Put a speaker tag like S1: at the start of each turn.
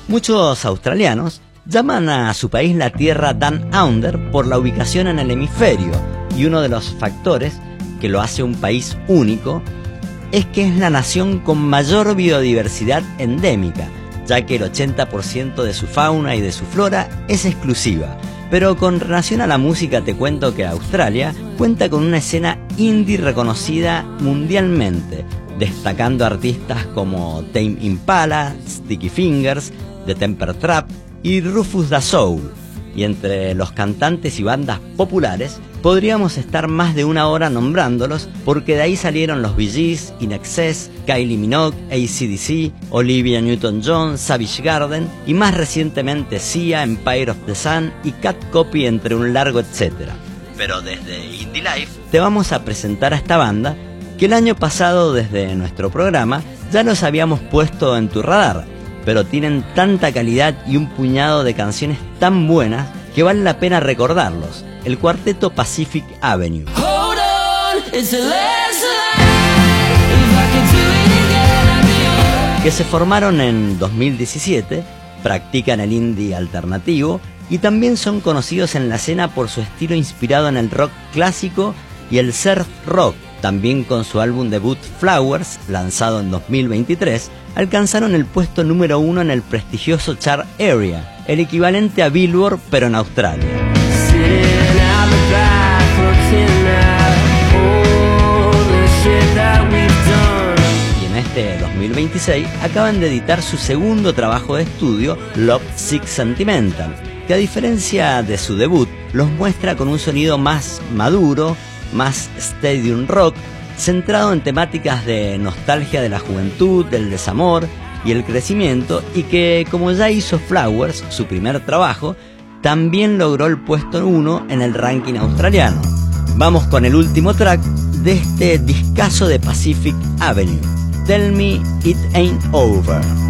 S1: Muchos australianos llaman a su país la Tierra Down Under por la ubicación en el hemisferio, y uno de los factores que lo hace un país único es que es la nación con mayor biodiversidad endémica, ya que el 80% de su fauna y de su flora es exclusiva. Pero con relación a la música te cuento que Australia cuenta con una escena indie reconocida mundialmente, destacando artistas como Tame Impala, Sticky Fingers, The Temper Trap y Rufus Da Soul. Y entre los cantantes y bandas populares podríamos estar más de una hora nombrándolos, porque de ahí salieron los Bee Gees, In Excess, Kylie Minogue, AC/DC, Olivia Newton-John, Savage Garden y más recientemente Sia, Empire of the Sun y Cat Copy, entre un largo etcétera. Pero desde Indie Life te vamos a presentar a esta banda que el año pasado desde nuestro programa ya los habíamos puesto en tu radar, pero tienen tanta calidad y un puñado de canciones tan buenas que vale la pena recordarlos. El cuarteto Pacific Avenue, que se formaron en 2017, practican el indie alternativo y también son conocidos en la escena por su estilo inspirado en el rock clásico y el surf rock. También con su álbum debut Flowers, lanzado en 2023, alcanzaron el puesto número 1 en el prestigioso Chart Area, el equivalente a Billboard pero en Australia. Y en este 2026 acaban de editar su segundo trabajo de estudio, Love Sick Sentimental, que a diferencia de su debut, los muestra con un sonido más maduro, más stadium rock, centrado en temáticas de nostalgia de la juventud, del desamor y el crecimiento, y que, como ya hizo Flowers, su primer trabajo, también logró el puesto 1 en el ranking australiano. Vamos con el último track de este discazo de Pacific Avenue, Tell Me It Ain't Over.